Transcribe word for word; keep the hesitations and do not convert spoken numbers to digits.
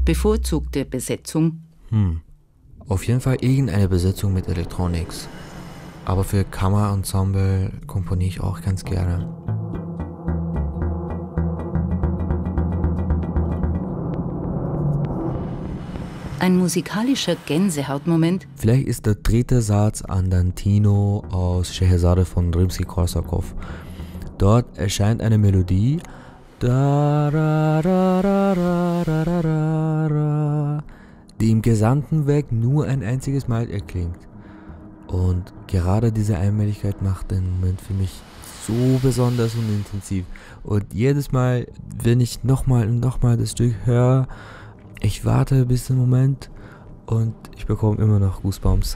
Bevorzugte Besetzung? Hm. Auf jeden Fall irgendeine Besetzung mit Electronics. Aber für Kammerensemble komponiere ich auch ganz gerne. Ein musikalischer Gänsehautmoment? Vielleicht ist der dritte Satz Andantino aus Scheherazade von Rimski-Korsakow. Dort erscheint eine Melodie, die im gesamten Werk nur ein einziges Mal erklingt. Und gerade diese Einmaligkeit macht den Moment für mich so besonders und intensiv. Und jedes Mal, wenn ich nochmal und nochmal das Stück höre, ich warte bis zum Moment und ich bekomme immer noch Goosebumps.